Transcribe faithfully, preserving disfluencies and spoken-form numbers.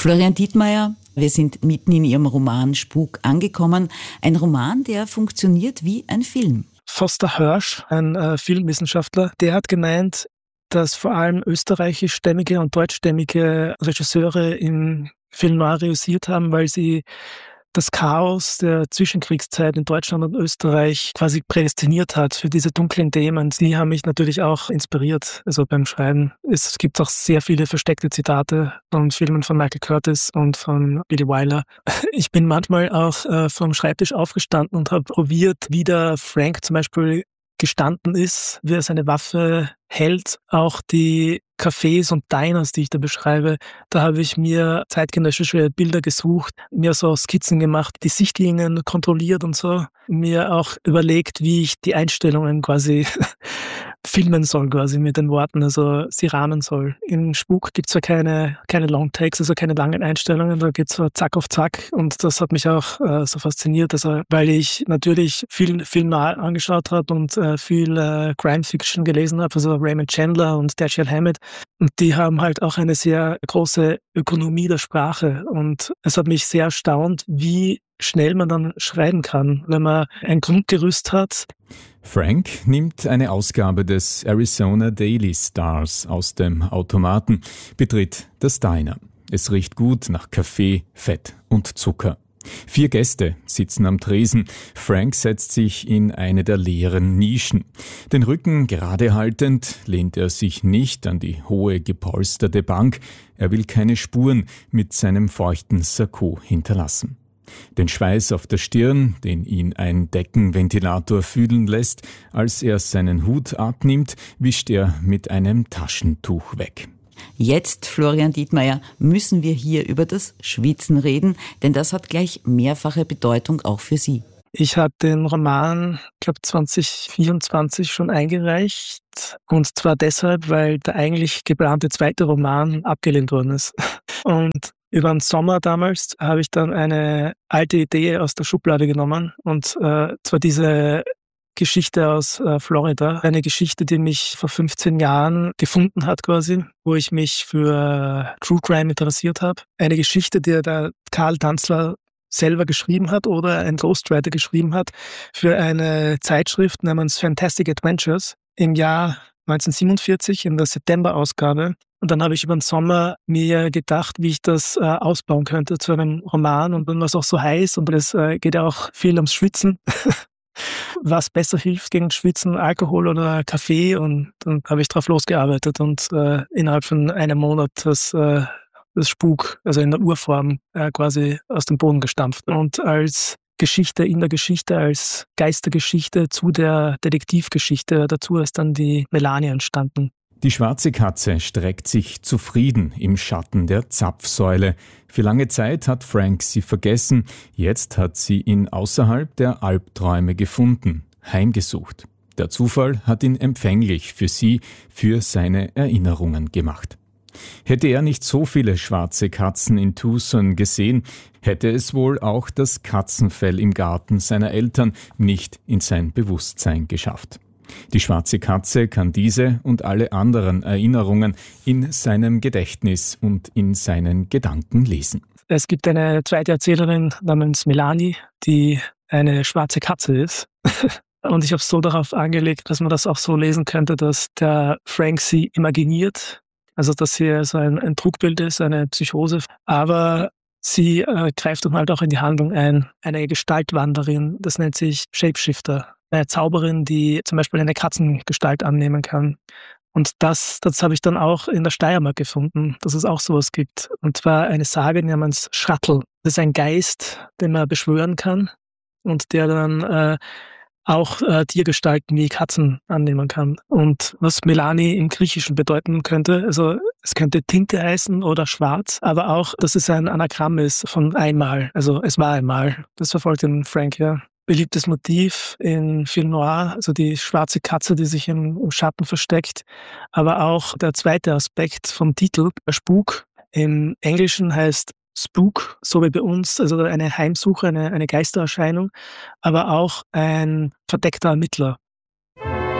Florian Dietmeyer, wir sind mitten in Ihrem Roman Spuk angekommen. Ein Roman, der funktioniert wie ein Film. Foster Hirsch, ein äh, Filmwissenschaftler, der hat gemeint, dass vor allem österreichischstämmige und deutschstämmige Regisseure im Film noir reüssiert haben, weil sie das Chaos der Zwischenkriegszeit in Deutschland und Österreich quasi prädestiniert hat für diese dunklen Themen. Die haben mich natürlich auch inspiriert, also beim Schreiben. Es gibt auch sehr viele versteckte Zitate von Filmen von Michael Curtis und von Billy Wilder. Ich bin manchmal auch äh, vom Schreibtisch aufgestanden und habe probiert, wie der Frank zum Beispiel gestanden ist, wie er seine Waffe hält. Auch die Cafés und Diners, die ich da beschreibe, da habe ich mir zeitgenössische Bilder gesucht, mir so Skizzen gemacht, die Sichtlinien kontrolliert und so, mir auch überlegt, wie ich die Einstellungen quasi filmen soll, quasi mit den Worten, also sie rahmen soll. Im Spuk gibt es ja keine, keine Longtakes, also keine langen Einstellungen, da geht's so zack auf zack und das hat mich auch äh, so fasziniert, also weil ich natürlich viel Film angeschaut habe und äh, viel äh, Crime Fiction gelesen habe, also Raymond Chandler und Dashiell Hammett, und die haben halt auch eine sehr große Ökonomie der Sprache und es hat mich sehr erstaunt, wie schnell man dann schreiben kann, wenn man ein Grundgerüst hat. Frank nimmt eine Ausgabe des Arizona Daily Stars aus dem Automaten, betritt das Diner. Es riecht gut nach Kaffee, Fett und Zucker. Vier Gäste sitzen am Tresen. Frank setzt sich in eine der leeren Nischen. Den Rücken gerade haltend lehnt er sich nicht an die hohe gepolsterte Bank. Er will keine Spuren mit seinem feuchten Sakko hinterlassen. Den Schweiß auf der Stirn, den ihn ein Deckenventilator fühlen lässt, als er seinen Hut abnimmt, wischt er mit einem Taschentuch weg. Jetzt, Florian Dietmeyer, müssen wir hier über das Schwitzen reden, denn das hat gleich mehrfache Bedeutung auch für Sie. Ich habe den Roman, ich glaube zwanzig vierundzwanzig schon eingereicht und zwar deshalb, weil der eigentlich geplante zweite Roman abgelehnt worden ist. Und über den Sommer damals habe ich dann eine alte Idee aus der Schublade genommen und äh, zwar diese Geschichte aus äh, Florida, eine Geschichte, die mich vor fünfzehn Jahren gefunden hat quasi, wo ich mich für True Crime interessiert habe. Eine Geschichte, die der Karl Tanzler selber geschrieben hat oder ein Ghostwriter geschrieben hat für eine Zeitschrift namens Fantastic Adventures im Jahr neunzehnhundertsiebenundvierzig in der September-Ausgabe. Und dann habe ich über den Sommer mir gedacht, wie ich das äh, ausbauen könnte zu einem Roman. Und dann war es auch so heiß und es äh, geht ja auch viel ums Schwitzen. Was besser hilft gegen Schwitzen, Alkohol oder Kaffee? Und dann habe ich drauf losgearbeitet und äh, innerhalb von einem Monat das, äh, das Spuk, also in der Urform, äh, quasi aus dem Boden gestampft. Und als Geschichte in der Geschichte, als Geistergeschichte zu der Detektivgeschichte, dazu ist dann die Melania entstanden. Die schwarze Katze streckt sich zufrieden im Schatten der Zapfsäule. Für lange Zeit hat Frank sie vergessen. Jetzt hat sie ihn außerhalb der Albträume gefunden, heimgesucht. Der Zufall hat ihn empfänglich für sie, für seine Erinnerungen gemacht. Hätte er nicht so viele schwarze Katzen in Tucson gesehen, hätte es wohl auch das Katzenfell im Garten seiner Eltern nicht in sein Bewusstsein geschafft. Die schwarze Katze kann diese und alle anderen Erinnerungen in seinem Gedächtnis und in seinen Gedanken lesen. Es gibt eine zweite Erzählerin namens Melanie, die eine schwarze Katze ist. Und ich habe es so darauf angelegt, dass man das auch so lesen könnte, dass der Frank sie imaginiert. Also dass sie so ein, ein Trugbild ist, eine Psychose. Aber sie äh, greift dann halt auch in die Handlung ein. Eine Gestaltwanderin, das nennt sich Shapeshifter. Eine Zauberin, die zum Beispiel eine Katzengestalt annehmen kann. Und das, das habe ich dann auch in der Steiermark gefunden, dass es auch sowas gibt. Und zwar eine Sage namens Schrattel. Das ist ein Geist, den man beschwören kann und der dann äh, auch äh, Tiergestalten wie Katzen annehmen kann. Und was Melanie im Griechischen bedeuten könnte, also es könnte Tinte heißen oder schwarz, aber auch, dass es ein Anagramm ist von einmal. Also es war einmal. Das verfolgt den Frank, ja. Beliebtes Motiv in Film Noir, also die schwarze Katze, die sich im, im Schatten versteckt. Aber auch der zweite Aspekt vom Titel, Spuk, im Englischen heißt Spook, so wie bei uns, also eine Heimsuche, eine, eine Geistererscheinung, aber auch ein verdeckter Ermittler.